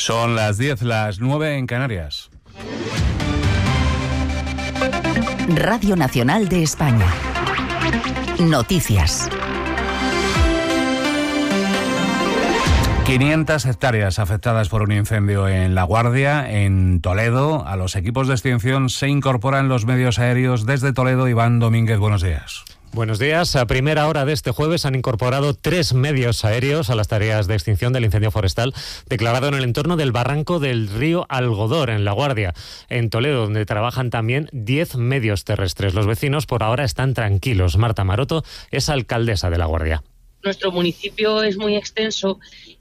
Son las 10, las 9 en Canarias. Radio Nacional de España. Noticias. 500 hectáreas afectadas por un incendio en La Guardia, en Toledo. A los equipos de extinción se incorporan los medios aéreos desde Toledo. Iván Domínguez, buenos días. Buenos días. A primera hora de este jueves han incorporado 3 medios aéreos a las tareas de extinción del incendio forestal declarado en el entorno del barranco del río Algodor, en La Guardia. En Toledo, donde trabajan también 10 medios terrestres. Los vecinos por ahora están tranquilos. Marta Maroto es alcaldesa de La Guardia. Nuestro municipio es muy extenso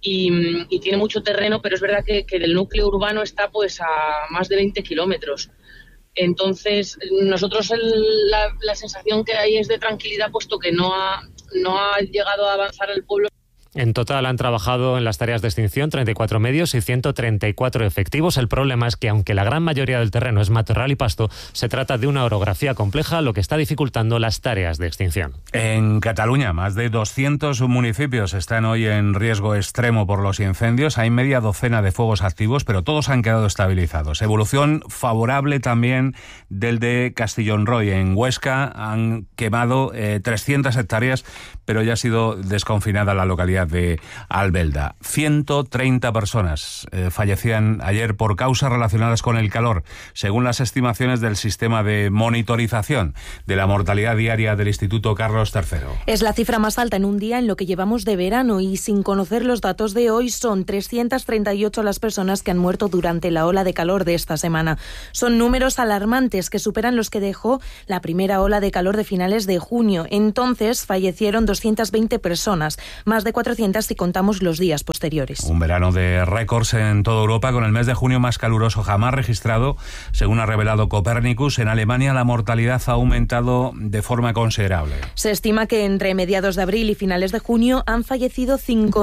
y tiene mucho terreno, pero es verdad que del núcleo urbano está pues a más de 20 kilómetros. Entonces, nosotros la sensación que hay es de tranquilidad, puesto que no ha llegado a avanzar el pueblo. En total han trabajado en las tareas de extinción 34 medios y 134 efectivos. El problema es que, aunque la gran mayoría del terreno es matorral y pasto, se trata de una orografía compleja, lo que está dificultando las tareas de extinción. En Cataluña, más de 200 municipios están hoy en riesgo extremo por los incendios. Hay media docena de fuegos activos, pero todos han quedado estabilizados. Evolución favorable también del de Castellón-Roy. En Huesca han quemado 300 hectáreas, pero ya ha sido desconfinada la localidad de Albelda. 130 personas fallecían ayer por causas relacionadas con el calor, según las estimaciones del sistema de monitorización de la mortalidad diaria del Instituto Carlos III. Es la cifra más alta en un día en lo que llevamos de verano, y sin conocer los datos de hoy son 338 las personas que han muerto durante la ola de calor de esta semana. Son números alarmantes que superan los que dejó la primera ola de calor de finales de junio. Entonces fallecieron 220 personas, más de 400 si contamos los días posteriores. Un verano de récords en toda Europa, con el mes de junio más caluroso jamás registrado. Según ha revelado Copernicus, en Alemania la mortalidad ha aumentado de forma considerable. Se estima que entre mediados de abril y finales de junio han fallecido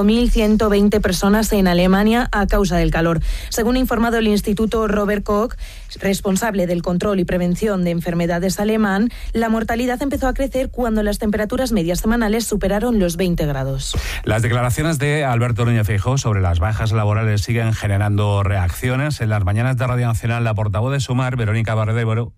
5.120 personas en Alemania a causa del calor. Según ha informado el Instituto Robert Koch, responsable del control y prevención de enfermedades alemán, la mortalidad empezó a crecer cuando las temperaturas medias semanales superaron los 20 grados. Las declaraciones de Alberto Núñez Feijóo sobre las bajas laborales siguen generando reacciones. En las mañanas de Radio Nacional, la portavoz de Sumar, Verónica Barbero,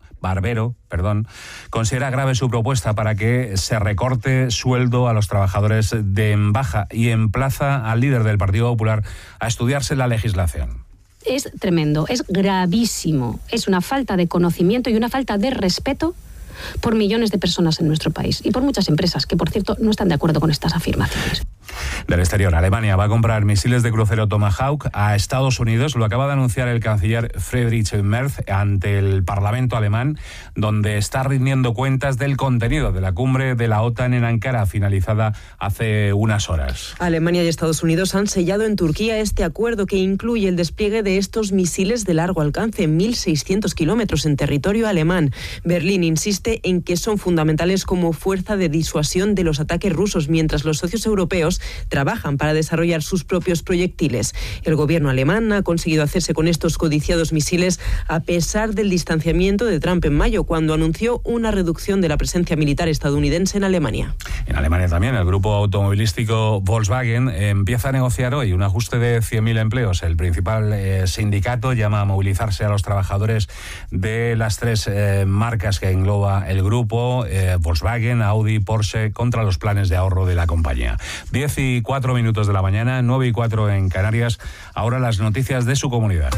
considera grave su propuesta para que se recorte sueldo a los trabajadores de en baja, y emplaza al líder del Partido Popular a estudiarse la legislación. Es tremendo, es gravísimo, es una falta de conocimiento y una falta de respeto por millones de personas en nuestro país y por muchas empresas que, por cierto, no están de acuerdo con estas afirmaciones. Del exterior, Alemania va a comprar misiles de crucero Tomahawk a Estados Unidos. Lo acaba de anunciar el canciller Friedrich Merz ante el Parlamento alemán, donde está rindiendo cuentas del contenido de la cumbre de la OTAN en Ankara, finalizada hace unas horas. Alemania y Estados Unidos han sellado en Turquía este acuerdo que incluye el despliegue de estos misiles de largo alcance, 1.600 kilómetros en territorio alemán. Berlín insiste en que son fundamentales como fuerza de disuasión de los ataques rusos, mientras los socios europeos trabajan para desarrollar sus propios proyectiles. El gobierno alemán ha conseguido hacerse con estos codiciados misiles a pesar del distanciamiento de Trump en mayo, cuando anunció una reducción de la presencia militar estadounidense en Alemania. En Alemania también el grupo automovilístico Volkswagen empieza a negociar hoy un ajuste de 100.000 empleos. El principal sindicato llama a movilizarse a los trabajadores de las 3 marcas que engloba el grupo, Volkswagen, Audi, Porsche, contra los planes de ahorro de la compañía. 10:04 de la mañana, 9:04 en Canarias. Ahora las noticias de su comunidad.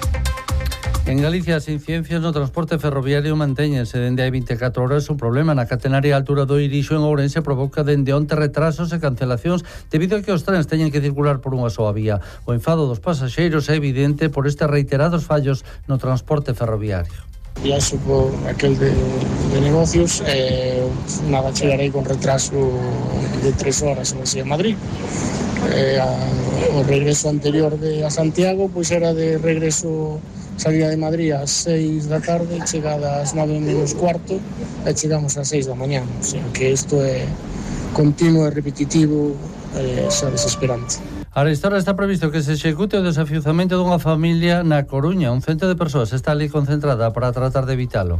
En Galicia, as incidencias no transporte ferroviario mantéñense dende hai 24 horas. Un problema na catenaria altura do Irixo en Ourense provoca dende onte retrasos e cancelacións debido a que os trens teñen que circular por unha soa vía. O enfado dos pasaxeiros é evidente por estes reiterados fallos no transporte ferroviario. Viaxo por aquel de negocios, nada, chegarei con retraso de 3 horas en Madrid. O regreso anterior a Santiago pois era de regreso, salida de Madrid ás 6 da tarde, chegada ás 9 menos cuarto, e chegamos ás 6 da mañá. O sea que isto é continuo e repetitivo, xa desesperante. A esta hora está previsto que se execute o desafiuzamento dunha familia na Coruña. Un cento de persoas está ali concentrada para tratar de evitalo.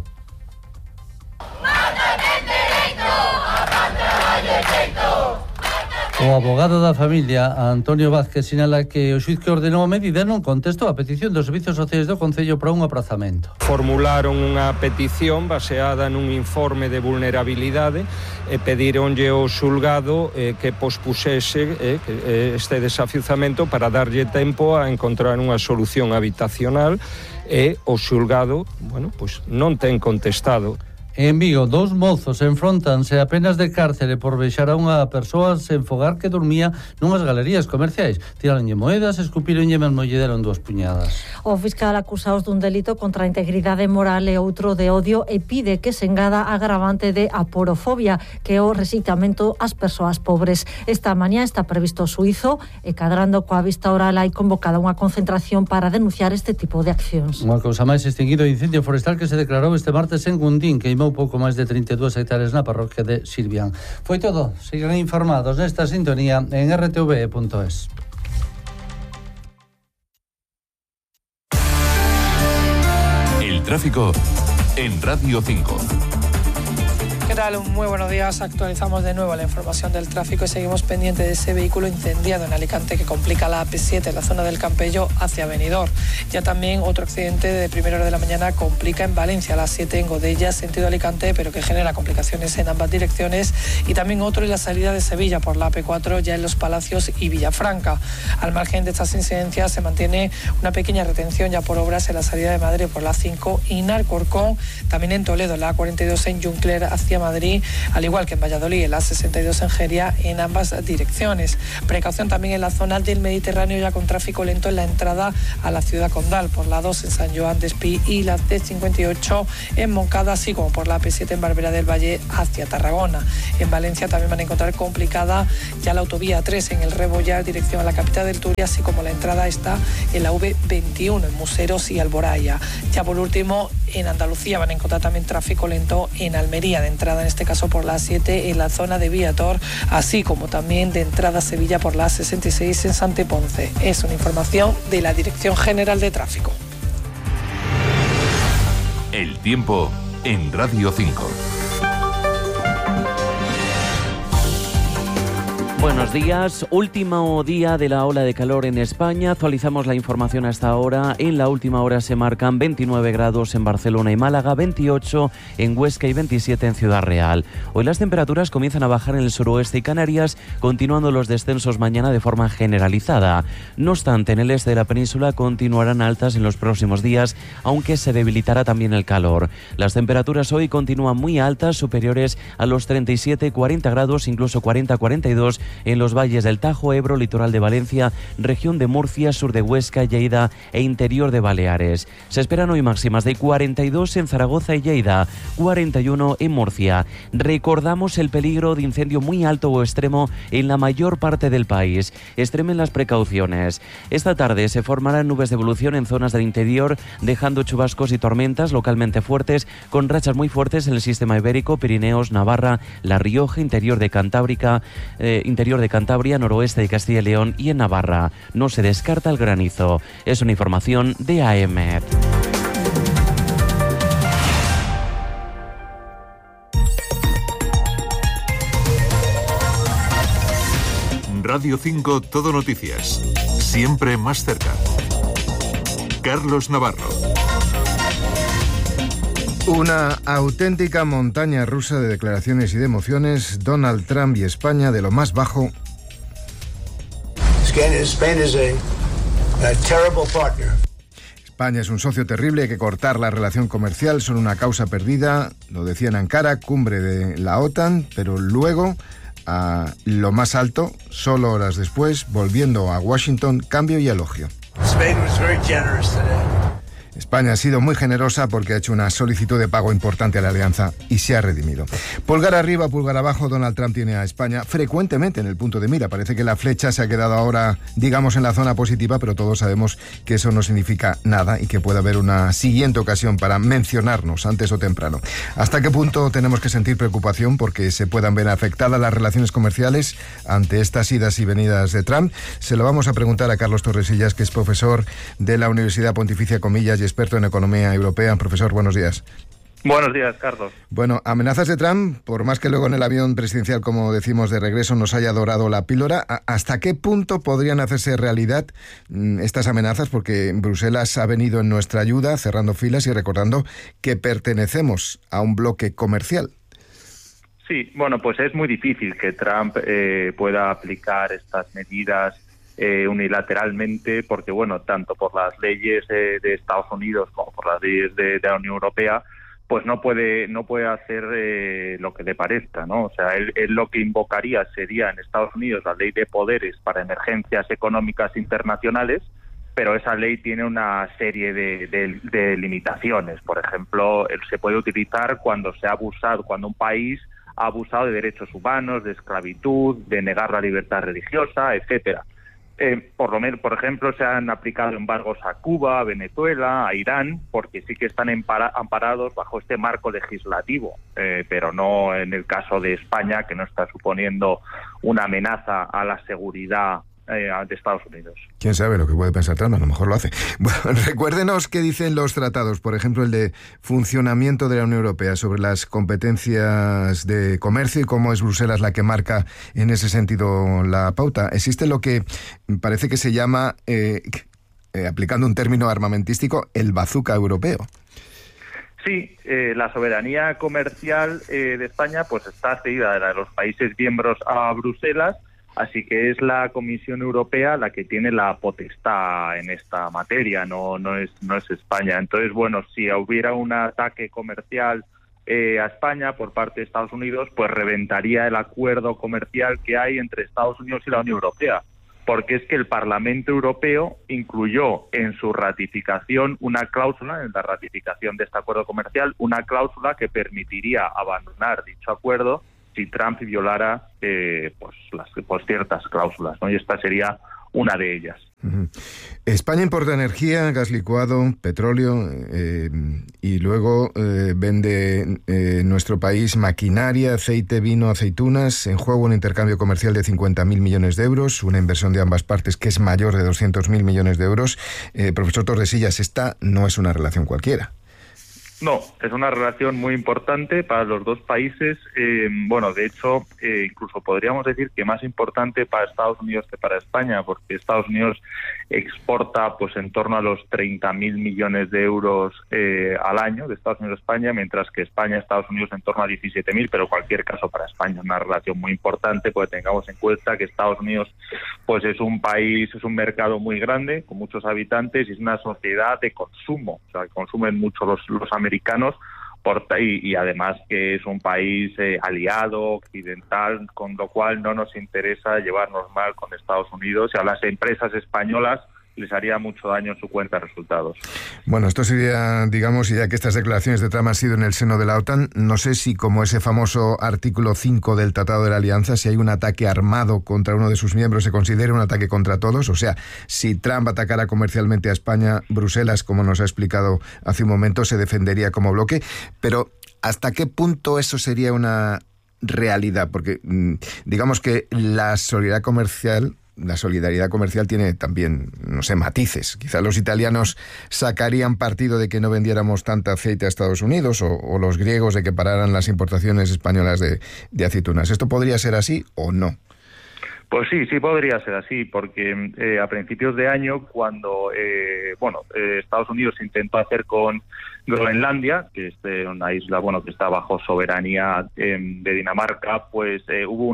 O abogado da familia, Antonio Vázquez, sinala que o xuiz que ordenou a medida non contestou a petición dos servizos sociais do Concello para un aprazamento. Formularon unha petición baseada nun informe de vulnerabilidade e pedironlle ao xulgado que pospusese este desafiuzamento para darlle tempo a encontrar unha solución habitacional e o xulgado, non ten contestado. En Vigo, 2 mozos enfrontanse a penas de cárcere por vexar a unha persoa sen fogar que dormía nunhas galerías comerciais. Tiraronlle moedas, escupironlle mesmo lle deron 2 puñadas. O fiscal acusaos dun delito contra a integridade moral e outro de odio e pide que se engada agravante de aporofobia, que é o rexeitamento ás persoas pobres. Esta mañá está previsto o suízo e cadrando coa vista oral hai convocada unha concentración para denunciar este tipo de accións. Unha cousa máis, extinguido o incendio forestal que se declarou este martes en Gundín, que pouco máis de 32 hectáreas na parroquia de Sirvián. Foi todo. Sigan informados nesta sintonía en rtv.es. El tráfico en Radio 5. ¿Qué tal? Muy buenos días. Actualizamos de nuevo la información del tráfico y seguimos pendiente de ese vehículo incendiado en Alicante que complica la AP7 en la zona del Campello hacia Benidorm. Ya también otro accidente de primera hora de la mañana complica en Valencia, a las 7 en Godella, sentido Alicante, pero que genera complicaciones en ambas direcciones. Y también otro en la salida de Sevilla por la AP4 ya en Los Palacios y Villafranca. Al margen de estas incidencias se mantiene una pequeña retención ya por obras en la salida de Madrid por la 5 y Alcorcón, también en Toledo, la A42 en Juncler hacia Madrid, al igual que en Valladolid, en la 62 en Geria, en ambas direcciones. Precaución también en la zona del Mediterráneo, ya con tráfico lento en la entrada a la ciudad condal, por la 2 en San Joan de Espí y la C58 en Moncada, así como por la P7 en Barbera del Valle hacia Tarragona. En Valencia también van a encontrar complicada ya la autovía 3 en el Rebollar, dirección a la capital del Turia, así como la entrada está en la V21 en Museros y Alboraya. Ya por último, en Andalucía van a encontrar también tráfico lento en Almería, de entrada en este caso por la 7 en la zona de Viator, así como también de entrada a Sevilla por la 66 en Santeponce. Es una información de la Dirección General de Tráfico. El tiempo en Radio 5. Buenos días, último día de la ola de calor en España. Actualizamos la información hasta ahora. En la última hora se marcan 29 grados en Barcelona y Málaga, 28 en Huesca y 27 en Ciudad Real. Hoy las temperaturas comienzan a bajar en el suroeste y Canarias, continuando los descensos mañana de forma generalizada. No obstante, en el este de la península continuarán altas en los próximos días, aunque se debilitará también el calor. Las temperaturas hoy continúan muy altas, superiores a los 37, 40 grados, incluso 40, 42 en los valles del Tajo, Ebro, litoral de Valencia, región de Murcia, sur de Huesca, Lleida e interior de Baleares. Se esperan hoy máximas de 42 en Zaragoza y Lleida, 41 en Murcia. Recordamos el peligro de incendio muy alto o extremo en la mayor parte del país. Extremen las precauciones. Esta tarde se formarán nubes de evolución en zonas del interior, dejando chubascos y tormentas localmente fuertes, con rachas muy fuertes en el sistema ibérico, Pirineos, Navarra, La Rioja, interior de Cantabria, noroeste de Castilla y León y en Navarra. No se descarta el granizo. Es una información de AEMET. Radio 5 Todo Noticias. Siempre más cerca. Carlos Navarro. Una auténtica montaña rusa de declaraciones y de emociones. Donald Trump y España de lo más bajo. España es un socio terrible, hay que cortar la relación comercial, son una causa perdida. Lo decía en Ankara, cumbre de la OTAN, pero luego, a lo más alto, solo horas después, volviendo a Washington, cambio y elogio. España ha sido muy generosa porque ha hecho una solicitud de pago importante a la alianza y se ha redimido. Pulgar arriba, pulgar abajo, Donald Trump tiene a España frecuentemente en el punto de mira. Parece que la flecha se ha quedado ahora, digamos, en la zona positiva, pero todos sabemos que eso no significa nada y que puede haber una siguiente ocasión para mencionarnos antes o temprano. ¿Hasta qué punto tenemos que sentir preocupación porque se puedan ver afectadas las relaciones comerciales ante estas idas y venidas de Trump? Se lo vamos a preguntar a Carlos Torresillas, que es profesor de la Universidad Pontificia Comillas y experto en economía europea. Profesor, buenos días. Buenos días, Carlos. Bueno, amenazas de Trump, por más que luego en el avión presidencial, como decimos, de regreso nos haya dorado la píldora, ¿hasta qué punto podrían hacerse realidad estas amenazas? Porque Bruselas ha venido en nuestra ayuda, cerrando filas y recordando que pertenecemos a un bloque comercial. Sí, bueno, pues es muy difícil que Trump pueda aplicar estas medidas unilateralmente, porque, bueno, tanto por las leyes de Estados Unidos como por las leyes de la Unión Europea, pues no puede hacer lo que le parezca, ¿no? O sea, él lo que invocaría sería en Estados Unidos la ley de poderes para emergencias económicas internacionales, pero esa ley tiene una serie de limitaciones. Por ejemplo, se puede utilizar cuando un país ha abusado de derechos humanos, de esclavitud, de negar la libertad religiosa, etcétera. Por ejemplo, se han aplicado embargos a Cuba, a Venezuela, a Irán, porque sí que están amparados bajo este marco legislativo, pero no en el caso de España, que no está suponiendo una amenaza a la seguridad de Estados Unidos. ¿Quién sabe lo que puede pensar Trump? A lo mejor lo hace. Bueno, recuérdenos qué dicen los tratados, por ejemplo, el de funcionamiento de la Unión Europea sobre las competencias de comercio y cómo es Bruselas la que marca en ese sentido la pauta. Existe lo que parece que se llama, aplicando un término armamentístico, el bazooka europeo. Sí, la soberanía comercial de España pues está cedida de los países miembros a Bruselas. Así que es la Comisión Europea la que tiene la potestad en esta materia, no es España. Entonces, bueno, si hubiera un ataque comercial a España por parte de Estados Unidos, pues reventaría el acuerdo comercial que hay entre Estados Unidos y la Unión Europea. Porque es que el Parlamento Europeo incluyó en su ratificación una cláusula, en la ratificación de este acuerdo comercial, una cláusula que permitiría abandonar dicho acuerdo si Trump violara pues ciertas cláusulas, ¿no? Y esta sería una de ellas. Uh-huh. España importa energía, gas licuado, petróleo y luego vende nuestro país maquinaria, aceite, vino, aceitunas. En juego un intercambio comercial de 50.000 millones de euros, una inversión de ambas partes que es mayor de 200.000 millones de euros. Profesor Tordesillas, esta no es una relación cualquiera. No, es una relación muy importante para los dos países. De hecho, incluso podríamos decir que más importante para Estados Unidos que para España, porque Estados Unidos exporta pues en torno a los 30.000 millones de euros al año de Estados Unidos a España, mientras que España, Estados Unidos en torno a 17.000, pero en cualquier caso para España es una relación muy importante, porque tengamos en cuenta que Estados Unidos pues es un país, es un mercado muy grande, con muchos habitantes, y es una sociedad de consumo, o sea, que consumen mucho los americanos, y además que es un país aliado, occidental, con lo cual no nos interesa llevarnos mal con Estados Unidos, y a las empresas españolas les haría mucho daño en su cuenta de resultados. Bueno, esto sería, digamos, y ya que estas declaraciones de Trump han sido en el seno de la OTAN, no sé si como ese famoso artículo 5 del Tratado de la Alianza, si hay un ataque armado contra uno de sus miembros, se considera un ataque contra todos. O sea, si Trump atacara comercialmente a España, Bruselas, como nos ha explicado hace un momento, se defendería como bloque. Pero ¿hasta qué punto eso sería una realidad? Porque digamos que la solidaridad comercial tiene también, no sé, matices. Quizá los italianos sacarían partido de que no vendiéramos tanto aceite a Estados Unidos, o los griegos de que pararan las importaciones españolas de aceitunas. ¿Esto podría ser así o no? Pues sí podría ser así, porque a principios de año, cuando Estados Unidos intentó hacer con Groenlandia, que es una isla que está bajo soberanía de Dinamarca, pues hubo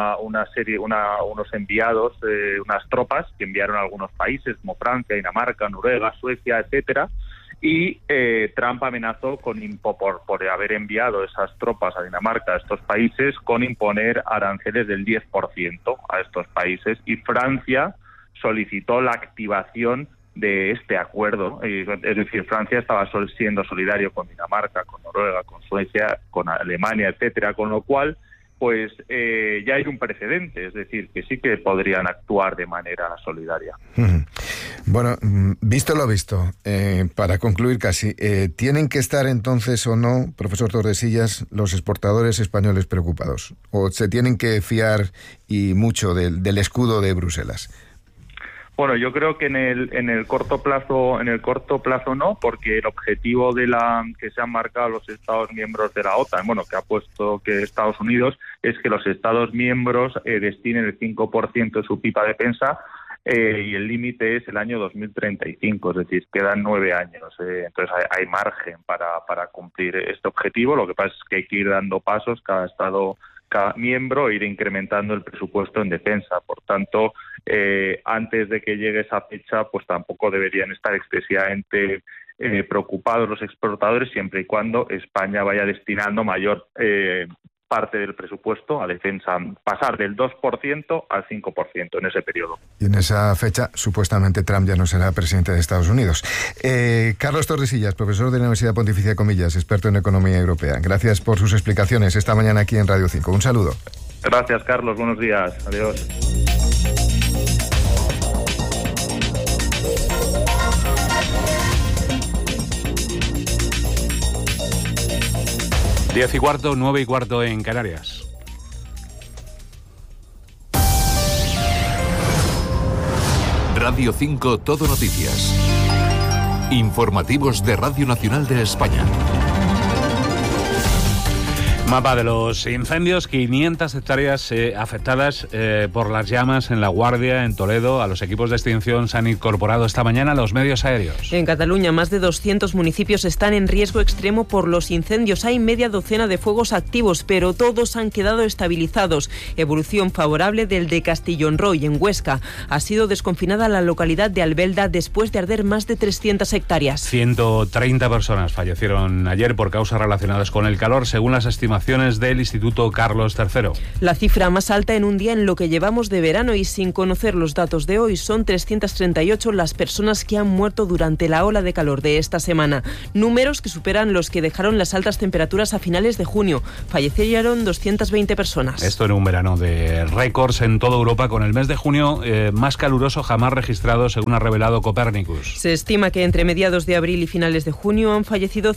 unos enviados, unas tropas que enviaron a algunos países como Francia, Dinamarca, Noruega, Suecia, etcétera. Y Trump amenazó por haber enviado esas tropas a Dinamarca, a estos países, con imponer aranceles del 10% a estos países, y Francia solicitó la activación de este acuerdo. Es decir, Francia estaba siendo solidario con Dinamarca, con Noruega, con Suecia, con Alemania, etcétera, con lo cual pues ya hay un precedente, es decir, que sí que podrían actuar de manera solidaria. Bueno, visto lo visto, para concluir casi, ¿tienen que estar entonces o no, profesor Tordesillas, los exportadores españoles preocupados? ¿O se tienen que fiar y mucho del escudo de Bruselas? Bueno, yo creo que en el corto plazo no, porque el objetivo que se han marcado los Estados miembros de la OTAN, que ha puesto que Estados Unidos, es que los Estados miembros destinen el 5% de su PIB a defensa, y el límite es el año 2035, es decir, quedan 9 años. Entonces hay margen para cumplir este objetivo. Lo que pasa es que hay que ir dando pasos, cada miembro, ir incrementando el presupuesto en defensa. Por tanto, antes de que llegue esa fecha, pues tampoco deberían estar excesivamente preocupados los exportadores, siempre y cuando España vaya destinando mayor parte del presupuesto a defensa, pasar del 2% al 5% en ese periodo. Y en esa fecha, supuestamente, Trump ya no será presidente de Estados Unidos. Carlos Tordesillas, profesor de la Universidad Pontificia de Comillas, experto en economía europea. Gracias por sus explicaciones esta mañana aquí en Radio 5. Un saludo. Gracias, Carlos. Buenos días. Adiós. Diez y cuarto, 9 y cuarto en Canarias. Radio 5 Todo Noticias. Informativos de Radio Nacional de España. Mapa de los incendios, 500 hectáreas afectadas por las llamas en La Guardia, en Toledo. A los equipos de extinción se han incorporado esta mañana los medios aéreos. En Cataluña, más de 200 municipios están en riesgo extremo por los incendios. Hay media docena de fuegos activos, pero todos han quedado estabilizados. Evolución favorable del de Castellonroy, en Huesca. Ha sido desconfinada la localidad de Albelda después de arder más de 300 hectáreas. 130 personas fallecieron ayer por causas relacionadas con el calor, según las estimaciones del Instituto Carlos III. La cifra más alta en un día en lo que llevamos de verano, y sin conocer los datos de hoy, son 338 las personas que han muerto durante la ola de calor de esta semana. Números que superan los que dejaron las altas temperaturas a finales de junio. Fallecieron 220 personas. Esto en un verano de récords en toda Europa, con el mes de junio más caluroso jamás registrado, según ha revelado Copernicus. Se estima que entre mediados de abril y finales de junio han fallecido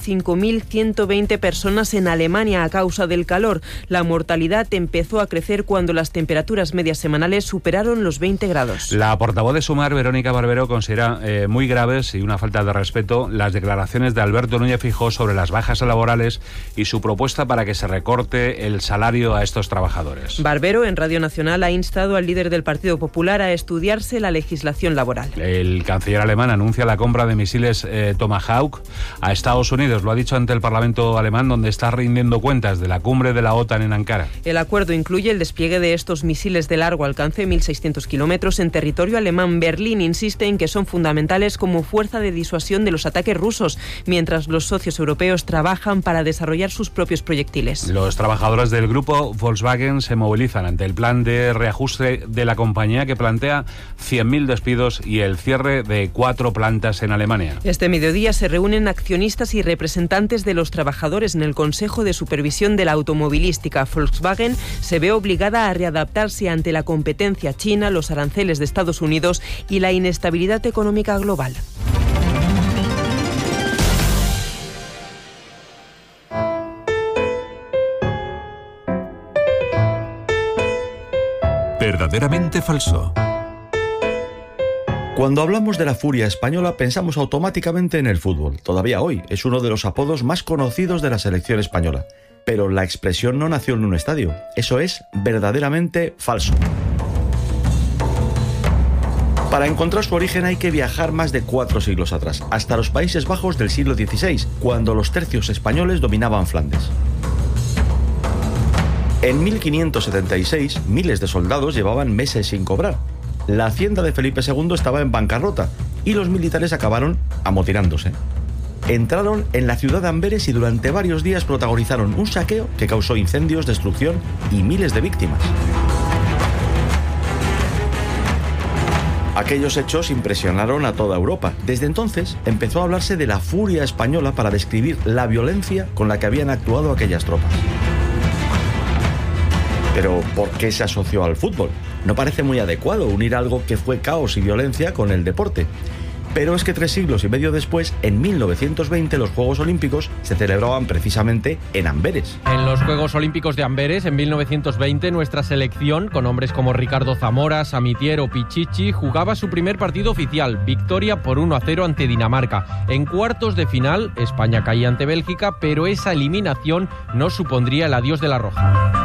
5.120 personas en Alemania a causa del calor. La mortalidad empezó a crecer cuando las temperaturas medias semanales superaron los 20 grados. La portavoz de Sumar, Verónica Barbero, considera muy graves y una falta de respeto las declaraciones de Alberto Núñez Feijóo sobre las bajas laborales y su propuesta para que se recorte el salario a estos trabajadores. Barbero, en Radio Nacional, ha instado al líder del Partido Popular a estudiarse la legislación laboral. El canciller alemán anuncia la compra de misiles Tomahawk a Estados Unidos. Lo ha dicho ante el Parlamento alemán, donde está rindiendo cuentas de la cumbre de la OTAN en Ankara. El acuerdo incluye el despliegue de estos misiles de largo alcance, 1.600 kilómetros, en territorio alemán. Berlín insiste en que son fundamentales como fuerza de disuasión de los ataques rusos, mientras los socios europeos trabajan para desarrollar sus propios proyectiles. Los trabajadores del grupo Volkswagen se movilizan ante el plan de reajuste de la compañía, que plantea 100.000 despidos y el cierre de 4 plantas en Alemania. Este mediodía se reúnen accionistas y representantes de los trabajadores en el Consejo de Supervisión de la Automovilística. Volkswagen se ve obligada a readaptarse ante la competencia china, los aranceles de Estados Unidos y la inestabilidad económica global. Verdaderamente falso. Cuando hablamos de la furia española, pensamos automáticamente en el fútbol. Todavía hoy es uno de los apodos más conocidos de la selección española. Pero la expresión no nació en un estadio. Eso es verdaderamente falso. Para encontrar su origen hay que viajar más de 4 siglos atrás, hasta los Países Bajos del siglo XVI, cuando los tercios españoles dominaban Flandes. En 1576, miles de soldados llevaban meses sin cobrar. La hacienda de Felipe II estaba en bancarrota y los militares acabaron amotinándose. Entraron en la ciudad de Amberes y durante varios días protagonizaron un saqueo que causó incendios, destrucción y miles de víctimas. Aquellos hechos impresionaron a toda Europa. Desde entonces empezó a hablarse de la furia española para describir la violencia con la que habían actuado aquellas tropas. Pero, ¿por qué se asoció al fútbol? No parece muy adecuado unir algo que fue caos y violencia con el deporte. Pero es que 3 siglos y medio después, en 1920, los Juegos Olímpicos se celebraban precisamente en Amberes. En los Juegos Olímpicos de Amberes, en 1920, nuestra selección, con hombres como Ricardo Zamora, Samitier o Pichichi, jugaba su primer partido oficial, victoria por 1-0 ante Dinamarca. En cuartos de final, España caía ante Bélgica, pero esa eliminación no supondría el adiós de la Roja.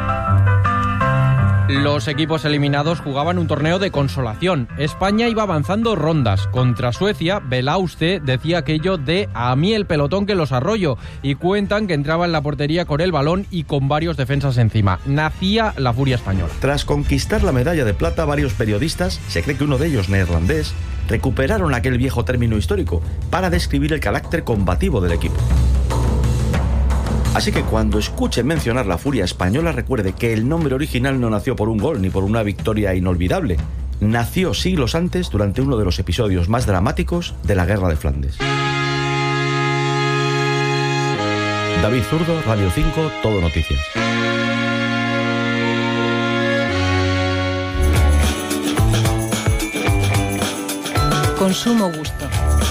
Los equipos eliminados jugaban un torneo de consolación. España iba avanzando rondas. Contra Suecia, Belauste decía aquello de "a mí el pelotón que los arroyo", y cuentan que entraba en la portería con el balón y con varios defensas encima. Nacía la furia española. Tras conquistar la medalla de plata, varios periodistas, se cree que uno de ellos neerlandés, recuperaron aquel viejo término histórico para describir el carácter combativo del equipo. Así que cuando escuche mencionar la furia española, recuerde que el nombre original no nació por un gol ni por una victoria inolvidable. Nació siglos antes, durante uno de los episodios más dramáticos de la Guerra de Flandes. David Zurdo, Radio 5, Todo Noticias. Consumo Gusto.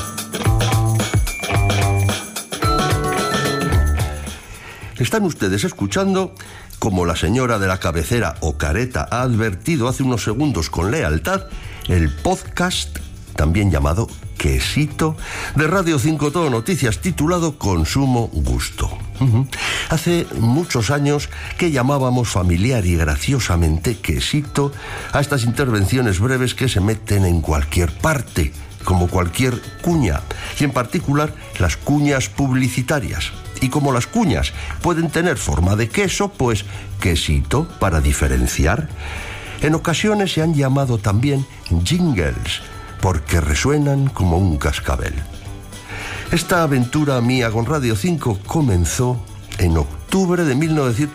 Están ustedes escuchando, como la señora de la cabecera o careta ha advertido hace unos segundos con lealtad, el podcast, también llamado Quesito, de Radio 5 Todo Noticias, titulado Consumo Gusto. Hace muchos años que llamábamos familiar y graciosamente quesito a estas intervenciones breves que se meten en cualquier parte, como cualquier cuña, y en particular las cuñas publicitarias. Y como las cuñas pueden tener forma de queso, pues quesito para diferenciar. En ocasiones se han llamado también jingles, porque resuenan como un cascabel. Esta aventura mía con Radio 5 comenzó en octubre de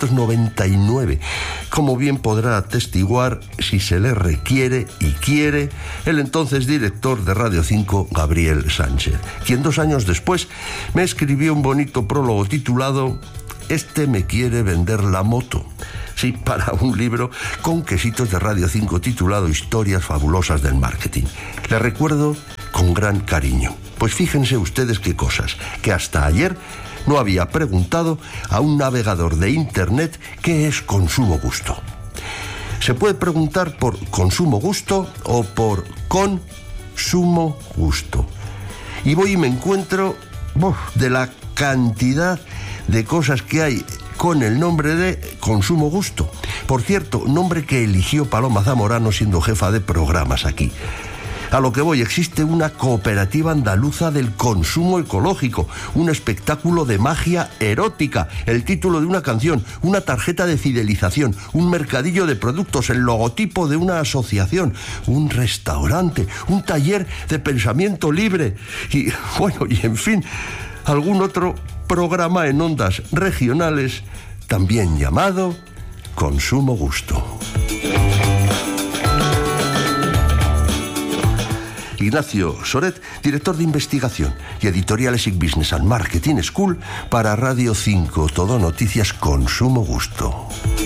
1999, como bien podrá atestiguar, si se le requiere y quiere, el entonces director de Radio 5, Gabriel Sánchez, quien 2 años después me escribió un bonito prólogo titulado "Este me quiere vender la moto". Sí, para un libro con quesitos de Radio 5 titulado Historias fabulosas del marketing. Le recuerdo con gran cariño. Pues fíjense ustedes qué cosas, que hasta ayer no había preguntado a un navegador de internet qué es Consumo Gusto. Se puede preguntar por Consumo Gusto o por Consumo Gusto. Y voy y me encuentro de la cantidad de cosas que hay con el nombre de Consumo Gusto. Por cierto, nombre que eligió Paloma Zamorano siendo jefa de programas aquí. A lo que voy, existe una cooperativa andaluza del consumo ecológico, un espectáculo de magia erótica, el título de una canción, una tarjeta de fidelización, un mercadillo de productos, el logotipo de una asociación, un restaurante, un taller de pensamiento libre y, bueno, y en fin, algún otro programa en ondas regionales también llamado Consumo Gusto. Ignacio Soret, director de investigación y editorial ESIC Business and Marketing School para Radio 5 Todo Noticias Consumo Gusto.